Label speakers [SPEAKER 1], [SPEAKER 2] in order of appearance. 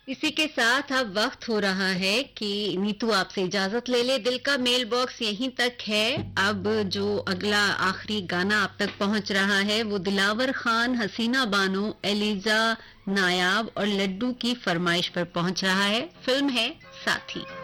[SPEAKER 1] इसी के साथ अब वक्त हो रहा है कि नीतू आपसे इजाजत ले ले। दिल का मेल बॉक्स यहीं तक है। अब जो अगला आखिरी गाना आप तक पहुंच रहा है वो दिलावर खान, हसीना बानो, एलिजा नायाब और लड्डू की फरमाइश पर पहुंच रहा है। फिल्म है साथी।